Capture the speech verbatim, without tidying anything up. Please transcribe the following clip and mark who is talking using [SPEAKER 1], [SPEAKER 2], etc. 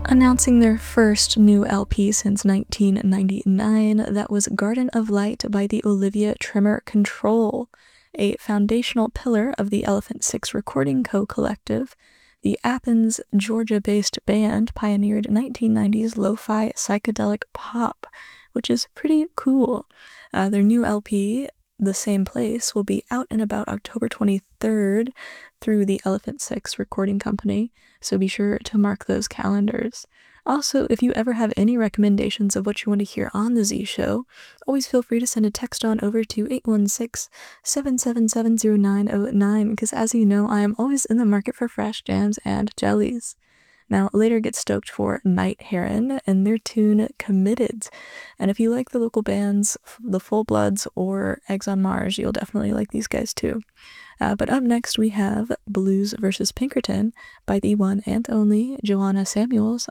[SPEAKER 1] Announcing their first new L P since nineteen ninety-nine, that was Garden of Light by the Olivia Tremor Control, a foundational pillar of the Elephant Six Recording Co-Collective. The Athens, Georgia-based band pioneered nineteen nineties lo-fi psychedelic pop, which is pretty cool. Uh, their new L P, The Same Place, will be out and about October twenty-third through the Elephant Six Recording Company, so be sure to mark those calendars. Also, if you ever have any recommendations of what you want to hear on The Z Show, always feel free to send a text on over to eight one six, seven seven seven, zero nine zero nine, because as you know, I am always in the market for fresh jams and jellies. Now, later get stoked for Night Heron and their tune Committed. And if you like the local bands, the Full Bloods or Eggs on Mars, you'll definitely like these guys too. Uh, but up next we have Blues versus Pinkerton by the one and only Joanna Samuels